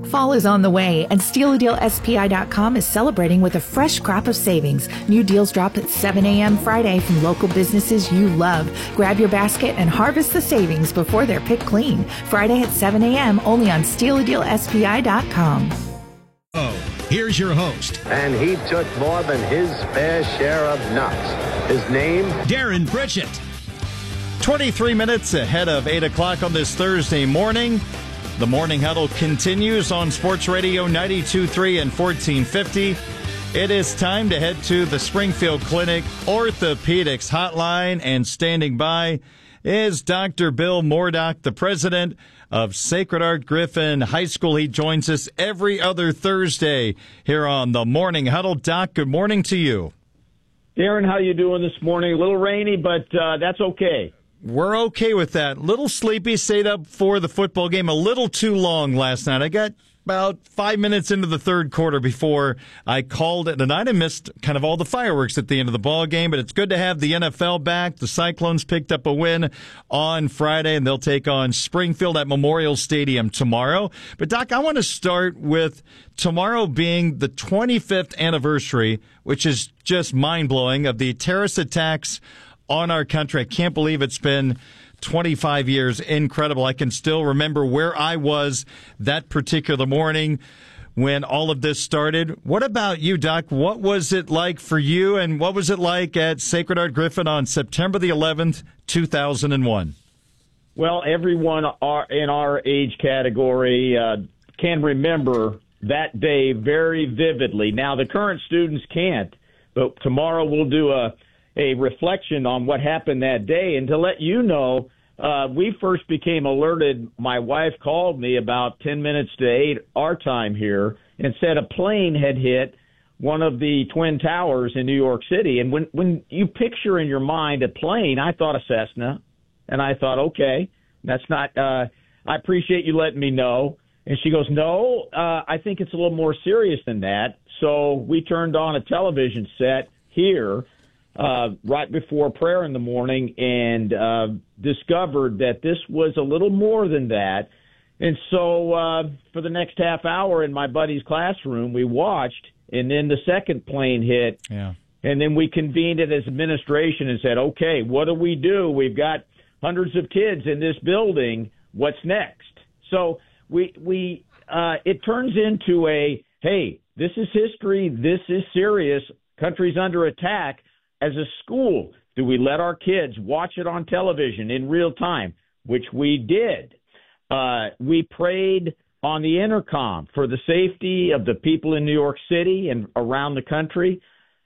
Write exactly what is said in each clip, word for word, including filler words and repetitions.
Fall is on the way, and Steal a Deal S P I dot com is celebrating with a fresh crop of savings. New deals drop at seven a.m. Friday from local businesses you love. Grab your basket and harvest the savings before they're picked clean. Friday at seven a.m. only on Steal a Deal S P I dot com. Oh, here's your host. And he took more than his fair share of knocks. His name? Darren Pritchett. twenty-three minutes ahead of eight o'clock on this Thursday morning. The Morning Huddle continues on Sports Radio ninety-two point three and fourteen fifty. It is time to head to the Springfield Clinic Orthopedics Hotline, and standing by is Doctor Bill Mordock, the president of Sacred Heart Griffin High School. He joins us every other Thursday here on the Morning Huddle. Doc, good morning to you. Darren, how you doing this morning? A little rainy, but uh, that's okay. We're okay with that. Little sleepy, stayed up for the football game a little too long last night. I got about five minutes into the third quarter before I called it tonight. I missed kind of all the fireworks at the end of the ball game, but it's good to have the N F L back. The Cyclones picked up a win on Friday, and they'll take on Springfield at Memorial Stadium tomorrow. But, Doc, I want to start with tomorrow being the twenty-fifth anniversary, which is just mind-blowing, of the terrorist attacks on our country. I can't believe it's been twenty-five years. Incredible. I can still remember where I was that particular morning when all of this started. What about you, Doc? What was it like for you, and what was it like at Sacred Heart Griffin on September the eleventh, two thousand one? Well, everyone in our age category uh, can remember that day very vividly. Now, the current students can't, but tomorrow we'll do a a reflection on what happened that day. And to let you know, uh, we first became alerted. My wife called me about ten minutes to eight our time here and said a plane had hit one of the Twin Towers in New York City. And when, when you picture in your mind a plane, I thought a Cessna. And I thought, okay, that's not, uh, I appreciate you letting me know. And she goes, no, uh, I think it's a little more serious than that. So we turned on a television set here Uh, right before prayer in the morning, and uh, discovered that this was a little more than that. And so uh, for the next half hour in my buddy's classroom, we watched, and then the second plane hit. Yeah. And then we convened it as administration and said, okay, what do we do? We've got hundreds of kids in this building. What's next? So we we uh, it turns into a, hey, this is history. This is serious. Country's under attack. As a school, do we let our kids watch it on television in real time, which we did? Uh, we prayed on the intercom for the safety of the people in New York City and around the country.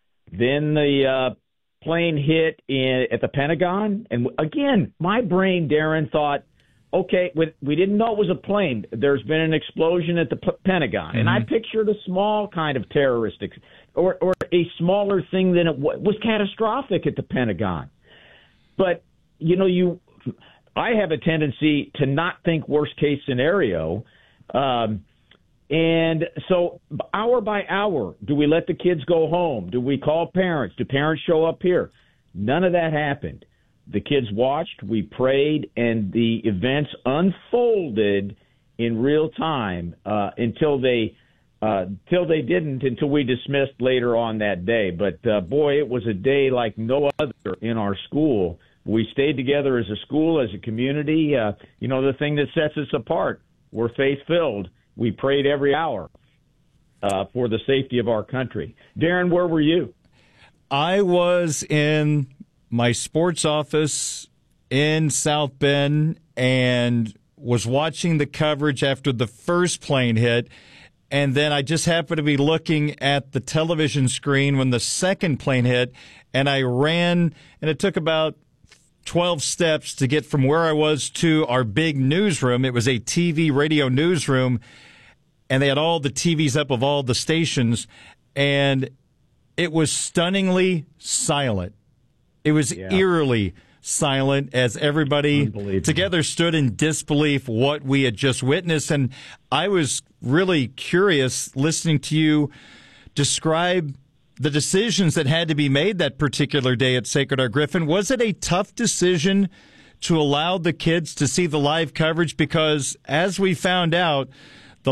Then the uh, plane hit in, at the Pentagon. And again, my brain, Darren, thought, okay, we didn't know it was a plane. There's been an explosion at the P- Pentagon. Mm-hmm. And I pictured a small kind of terroristic or, or a smaller thing than it w- was catastrophic at the Pentagon. But, you know, you, I have a tendency to not think worst case scenario. Um, and so hour by hour, do we let the kids go home? Do we call parents? Do parents show up here? None of that happened. The kids watched, we prayed, and the events unfolded in real time uh, until they uh, till they didn't, until we dismissed later on that day. But, uh, boy, it was a day like no other in our school. We stayed together as a school, as a community. Uh, you know, the thing that sets us apart, we're faith-filled. We prayed every hour uh, for the safety of our country. Darren, where were you? I was in my sports office in South Bend and was watching the coverage after the first plane hit. And then I just happened to be looking at the television screen when the second plane hit. And I ran, and it took about twelve steps to get from where I was to our big newsroom. It was a T V radio newsroom, and they had all the T Vs up of all the stations. And it was stunningly silent. It was yeah. eerily silent as everybody together stood in disbelief what we had just witnessed. And I was really curious listening to you describe the decisions that had to be made that particular day at Sacred Heart Griffin. Was it a tough decision to allow the kids to see the live coverage? Because as we found out,